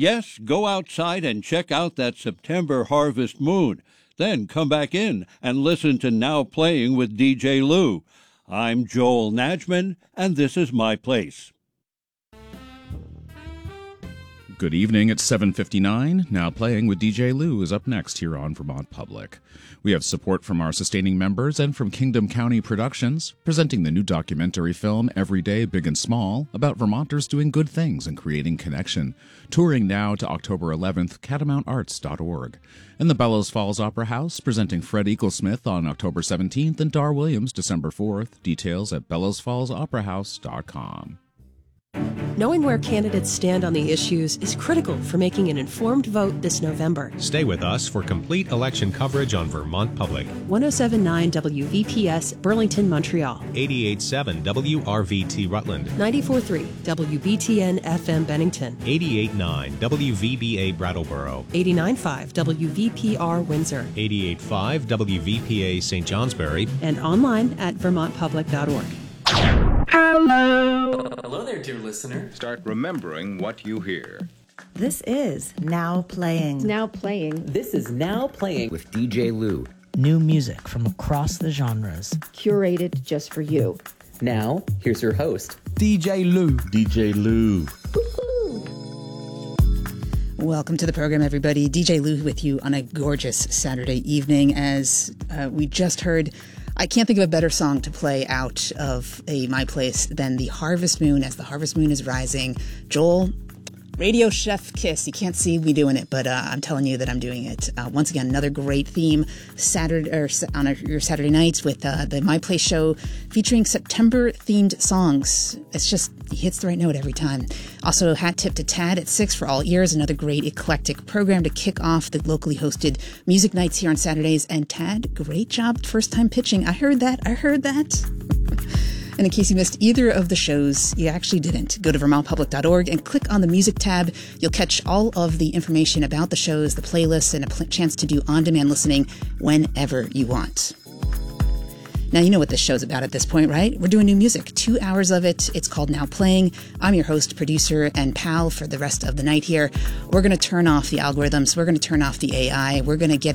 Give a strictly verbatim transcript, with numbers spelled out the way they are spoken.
Yes, go outside and check out that September harvest moon. Then come back in and listen to Now Playing with D J Lou. I'm Joel Najman, and this is my place. Good evening. It's seven fifty-nine. Now Playing with D J Lou is up next here on Vermont Public. We have support from our sustaining members and from Kingdom County Productions, presenting the new documentary film Every Day, Big and Small, about Vermonters doing good things and creating connection. Touring now to October eleventh, catamount arts dot org. And the Bellows Falls Opera House, presenting Fred Eaglesmith on October seventeenth and Dar Williams December fourth. Details at bellows falls opera house dot com. Knowing where candidates stand on the issues is critical for making an informed vote this November. Stay with us for complete election coverage on Vermont Public. one oh seven point nine W V P S, Burlington, Montreal. eighty-eight point seven W R V T, Rutland. ninety-four point three W B T N F M, Bennington. eighty-eight point nine W V B A, Brattleboro. eighty-nine point five W V P R, Windsor. eighty-eight point five W V P A, Saint Johnsbury. And online at vermont public dot org. Hello! Hello there, dear listener. Start remembering what you hear. This is Now Playing. Now Playing. This is Now Playing with D J Lou. New music from across the genres. Curated just for you. Now, here's your host, D J Lou. D J Lou. Welcome to the program, everybody. D J Lou with you on a gorgeous Saturday evening. As uh, we just heard, I can't think of a better song to play out of a My Place than The Harvest Moon as the harvest moon is rising. Joel, Radio Chef Kiss. You can't see me doing it, but uh, I'm telling you that I'm doing it. Uh, once again, another great theme Saturday or on a, your Saturday nights with uh, the My Place show featuring September-themed songs. It's just, he hits the right note every time. Also, hat tip to Tad at six for all ears. Another great eclectic program to kick off the locally hosted music nights here on Saturdays. And Tad, great job first time pitching. I heard that. I heard that. And in case you missed either of the shows, you actually didn't, go to vermont public dot org and click on the music tab. You'll catch all of the information about the shows, the playlists, and a pl- chance to do on-demand listening whenever you want. Now, you know what this show's about at this point, right? We're doing new music, two hours of it. It's called Now Playing. I'm your host, producer, and pal for the rest of the night here. We're going to turn off the algorithms. We're going to turn off the A I. We're going to get